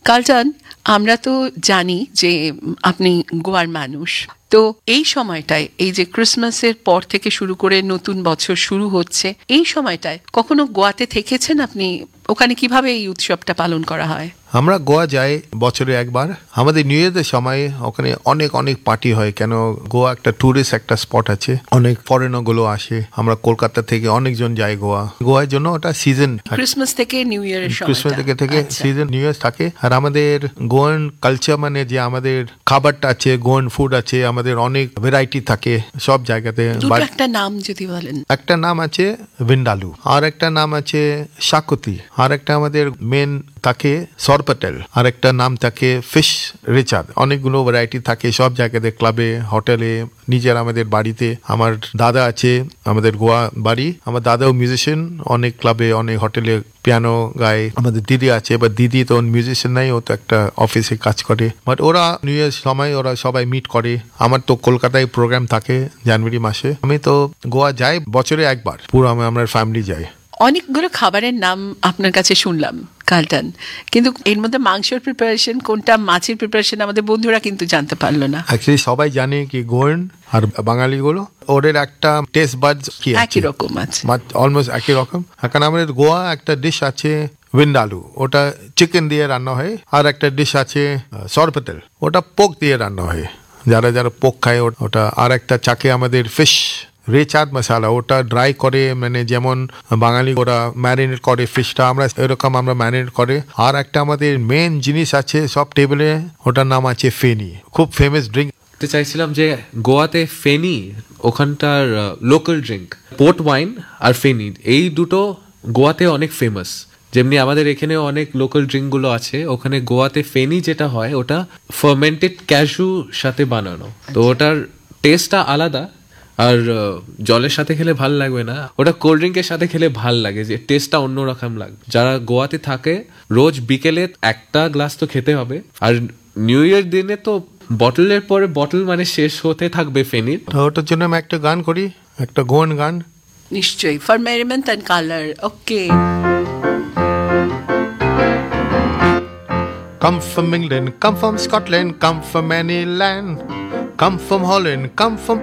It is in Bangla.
কালচান, আমরা তো জানি যে আপনি গোয়ার মানুষ। তো এই সময়টায়, এই যে ক্রিসমাসের পর থেকে শুরু করে নতুন বছর শুরু হচ্ছে, এই সময়টায় কখনো গোয়াতে থেকেছেন আপনি? ওখানে কিভাবে এই উৎসবটা পালন করা হয়? আমরা গোয়া যাই বছরে একবার। আমাদের নিউ ইয়ারের সময় ওখানে অনেক অনেক পার্টি হয়, কেন গোয়া একটা ট্যুরিস্ট একটা স্পট আছে, অনেক ফরেনার গুলো আসে। আমরা কলকাতা থেকে অনেকজন যাই গোয়ার জন্য। ওটা সিজন, ক্রিসমাস থেকে নিউ ইয়ারের সময়, ক্রিসমাস থেকে সিজন নিউ ইয়ার থাকে। আর আমাদের গোয়ান কালচার মানে যে আমাদের খাবারটা আছে, গোয়ান ফুড আছে, আমাদের অনেক ভ্যারাইটি থাকে সব জায়গাতে। একটা নাম যদি বলেন। একটা নাম আছে ভিন্ডালু, আর একটা নাম আছে শাকুতি, আর একটা আমাদের মেন থাকে সরপটেল, আর একটা নাম থাকে ফিশ রিচার্ড। অনেকগুলো ভ্যারাইটি থাকে সব জায়গাতে, ক্লাবে, হোটেলে, নিজের আমাদের বাড়িতে। আমার দাদা আছে, আমাদের গোয়া বাড়ি, আমার দাদাও মিউজিশিয়ান, অনেক ক্লাবে অনেক হোটেলে পিয়ানো গায়। আমাদের দিদি আছে, এবার দিদি তো মিউজিশিয়ান নাই, ও তো একটা অফিসে কাজ করে। বাট ওরা নিউ ইয়ার সময় ওরা সবাই মিট করে। আমার তো কলকাতায় প্রোগ্রাম থাকে জানুয়ারি মাসে। আমি তো গোয়া যাই বছরে একবার, পুরো আমরা ফ্যামিলি যাই। অনেকগুলো খাবারের নাম আপনার কাছে শুনলাম কালটান, কিন্তু এর মধ্যে মাংসের প্রিপারেশন কোনটা, মাছের প্রিপারেশন আমাদের বন্ধুরা কিন্তু জানতে পারলো না। অ্যাকচুয়ালি সবাই জানে কি গোয়ান আর বাঙালি গুলো ওদের একটা টেস্ট বাড কি একই রকম আছে, অলমোস্ট একই রকম। এখন আমাদের গোয়া একটা ডিশ আছে ভিন্ডালু, ওটা চিকেন দিয়ে রান্না হয়। আর একটা ডিশ আছে সরপটেল, ওটা পোক দিয়ে রান্না হয়, যারা যারা পোক খায় ওটা। আর একটা চাকে আমাদের ফিশ রেচাদ মশালা, ওটা ড্রাই করে, মানে যেমন বাঙালি ওরা ম্যারিনেট করে ফিশটা, আমরা এরকম আমরা ম্যারিনেট করে। আর একটা আমাদের মেন জিনিস আছে সব টেবিলে, ওটার নাম আছে ফেনি, খুব ফেমাস ড্রিঙ্ক। চাইছিলাম যে গোয়াতে Feni ওখানটার local drink, port wine আর ফেনি, এই দুটো গোয়াতে অনেক ফেমাস। যেমনি আমাদের এখানে অনেক লোকাল ড্রিঙ্কগুলো আছে, ওখানে গোয়াতে ফেনি যেটা হয় ওটা ফার্মেন্টেড ক্যাশু সাথে বানানো, তো ওটার টেস্টটা আলাদা। আর জলের সাথে খেলে ভাল লাগবে না, ওটা কোল্ড ড্রিঙ্কের সাথে খেলে ভাল লাগে, যে টেস্টটা অন্যরকম লাগবে। যারা গোয়াতে থাকে রোজ বিকেলে একটা গ্লাস তো খেতে হবে। আর নিউ ইয়ার দিনে তো বটলের পরে বটল মানে শেষ হতে থাকবে ফেনির। ওটার জন্য আমি একটা গান করি, একটা গোয়ান গান। নিশ্চয়ই, for merriment and colour. Okay. Come from England, come from Scotland, come from any land, come from Holland, come from